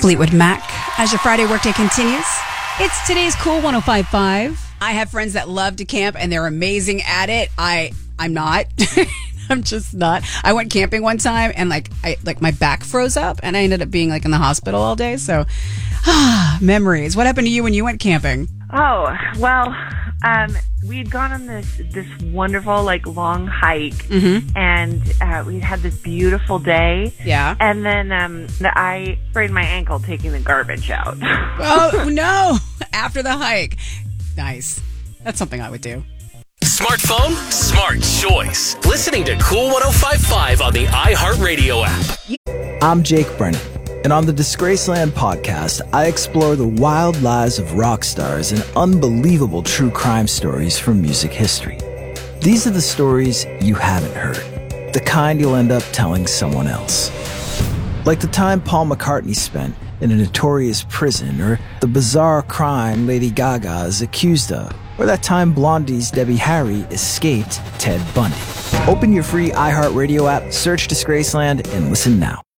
Fleetwood Mac. As your Friday workday continues, it's today's Cool 105.5. I have friends that love to camp and they're amazing at it. I'm not. I'm just not. I went camping one time and my back froze up and I ended up being in the hospital all day. So, memories. What happened to you when you went camping? Oh, well, we'd gone on this wonderful, long hike, and we had this beautiful day. Yeah. And then I sprained my ankle taking the garbage out. Oh, no. After the hike. Nice. That's something I would do. Smartphone? Smart choice. Listening to Cool 105.5 on the iHeartRadio app. I'm Jake Brennan, and on the Disgraceland podcast, I explore the wild lives of rock stars and unbelievable true crime stories from music history. These are the stories you haven't heard, the kind you'll end up telling someone else. Like the time Paul McCartney spent in a notorious prison, or the bizarre crime Lady Gaga is accused of, or that time Blondie's Debbie Harry escaped Ted Bundy. Open your free iHeartRadio app, search Disgraceland, and listen now.